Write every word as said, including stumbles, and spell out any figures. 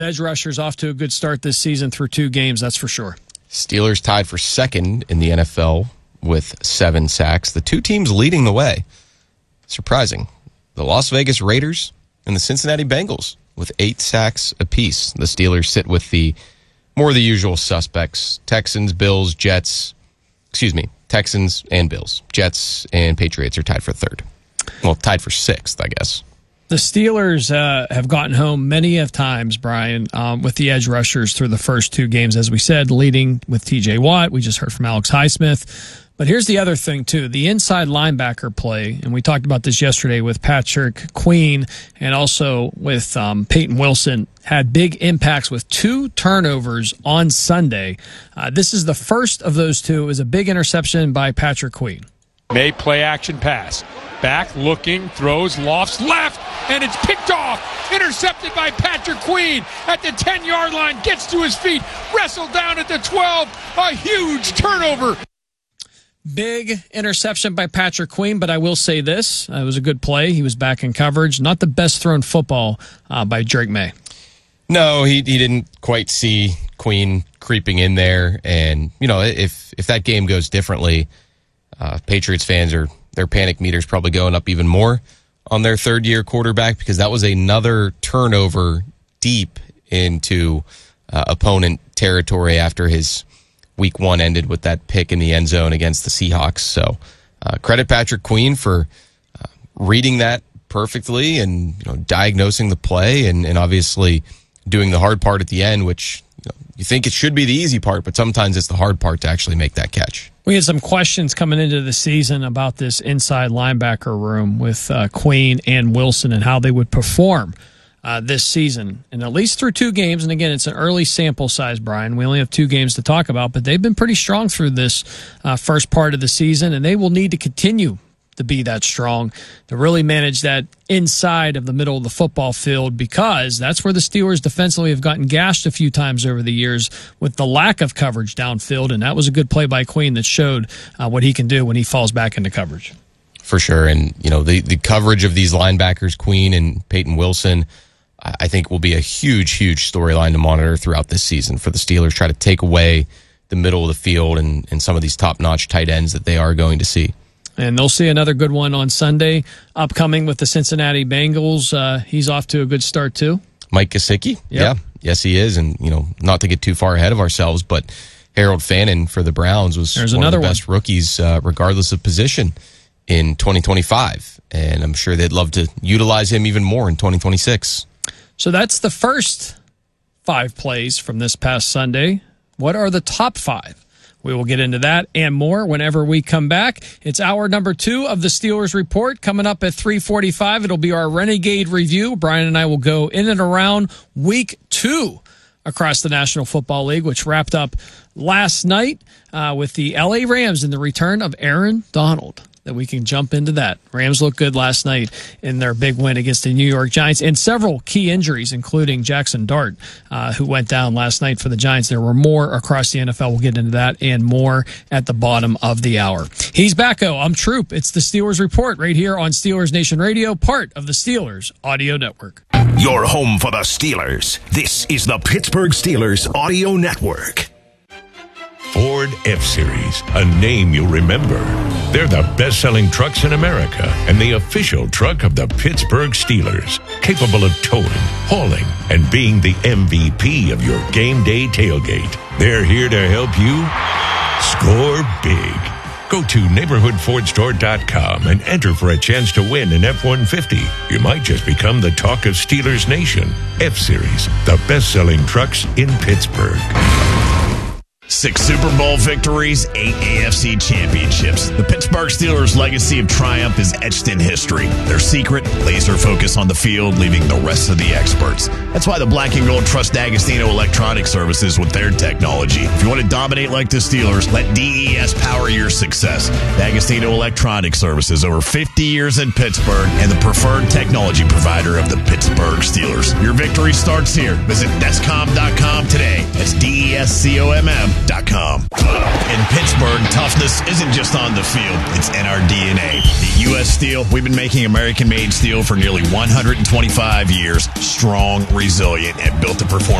Edge rushers off to a good start this season through two games, that's for sure. Steelers tied for second in the N F L with seven sacks. The two teams leading the way, surprising, the Las Vegas Raiders and the Cincinnati Bengals with eight sacks apiece. The Steelers sit with the more of the usual suspects, Texans, Bills, Jets, excuse me, Texans and Bills. Jets and Patriots are tied for third. Well, tied for sixth, I guess. The Steelers uh, have gotten home many of times, Brian, um, with the edge rushers through the first two games, as we said, leading with T J Watt. We just heard from Alex Highsmith. But here's the other thing, too. The inside linebacker play, and we talked about this yesterday with Patrick Queen and also with um, Peyton Wilson, had big impacts with two turnovers on Sunday. Uh, this is the first of those two. It was a big interception by Patrick Queen. May play action pass. Back, looking, throws, lofts, left, and it's picked off. Intercepted by Patrick Queen at the ten-yard line. Gets to his feet, wrestled down at the twelve. A huge turnover. Big interception by Patrick Queen, but I will say this. Uh, it was a good play. He was back in coverage. Not the best thrown football uh, by Drake May. No, he he didn't quite see Queen creeping in there. And, you know, if, if that game goes differently, uh, Patriots fans are... their panic meter's probably going up even more on their third-year quarterback because that was another turnover deep into uh, opponent territory after his week one ended with that pick in the end zone against the Seahawks. So uh, credit Patrick Queen for uh, reading that perfectly and you know, diagnosing the play and, and obviously doing the hard part at the end, which you know, you think it should be the easy part, but sometimes it's the hard part to actually make that catch. We had some questions coming into the season about this inside linebacker room with uh, Queen and Wilson and how they would perform uh, this season. And at least through two games, and again, it's an early sample size, Brian. We only have two games to talk about, but they've been pretty strong through this uh, first part of the season, and they will need to continue to be that strong to really manage that inside of the middle of the football field because that's where the Steelers defensively have gotten gashed a few times over the years with the lack of coverage downfield, and that was a good play by Queen that showed uh, what he can do when he falls back into coverage. For sure, and you know the, the coverage of these linebackers, Queen and Peyton Wilson, I think will be a huge, huge storyline to monitor throughout this season for the Steelers, try to take away the middle of the field and, and some of these top-notch tight ends that they are going to see. And they'll see another good one on Sunday, upcoming with the Cincinnati Bengals. Uh, he's off to a good start, too. Mike Gesicki? Yep. Yeah. Yes, he is. And, you know, not to get too far ahead of ourselves, but Harold Fannin for the Browns was There's one another of the best one. rookies, uh, regardless of position, in twenty twenty-five. And I'm sure they'd love to utilize him even more in twenty twenty-six. So that's the first five plays from this past Sunday. What are the top five? We will get into that and more whenever we come back. It's hour number two of the Steelers Report. Coming up at three forty-five, it'll be our Renegade Review. Brian and I will go in and around week two across the National Football League, which wrapped up last night uh, with the L A Rams and the return of Aaron Donald. That we can jump into that. Rams looked good last night in their big win against the New York Giants, and several key injuries, including Jackson Dart, uh, who went down last night for the Giants. There were more across the N F L. We'll get into that and more at the bottom of the hour. He's Backo. I'm Troop. It's the Steelers Report right here on Steelers Nation Radio, part of the Steelers Audio Network. Your home for the Steelers. This is the Pittsburgh Steelers Audio Network. Ford F-Series, a name you'll remember. They're the best-selling trucks in America and the official truck of the Pittsburgh Steelers, capable of towing, hauling, and being the M V P of your game day tailgate. They're here to help you score big. Go to neighborhood ford store dot com and enter for a chance to win an F one fifty. You might just become the talk of Steelers Nation. F-Series, the best-selling trucks in Pittsburgh. Six Super Bowl victories, eight A F C championships. The Pittsburgh Steelers' legacy of triumph is etched in history. Their secret, laser focus on the field, leaving the rest of the experts. That's why the Black and Gold trust D'Agostino Electronic Services with their technology. If you want to dominate like the Steelers, let D E S power your success. D'Agostino Electronic Services, over fifty years in Pittsburgh, and the preferred technology provider of the Pittsburgh Steelers. Your victory starts here. Visit Descom dot com today. That's D E S C O M M dot com. In Pittsburgh, toughness isn't just on the field, it's in our D N A. At U S Steel, we've been making American-made steel for nearly one hundred twenty-five years, strong, resilient, and built to perform